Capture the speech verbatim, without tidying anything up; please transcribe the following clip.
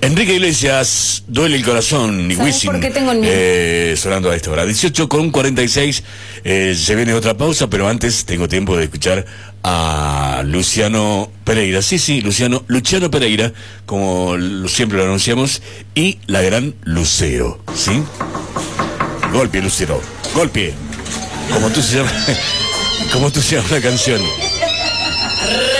Enrique Iglesias, Duele el Corazón, y ¿Sabes Wisin, por qué tengo el miedo? eh, sonando a esta hora. dieciocho con cuarenta y seis, eh, se viene otra pausa, pero antes tengo tiempo de escuchar a Luciano Pereira. Sí, sí, Luciano, Luciano Pereira, como lo, siempre lo anunciamos, y la gran Lucero, ¿sí? Golpe, Lucero, golpe. Como tú se llama, como tú se llama la canción.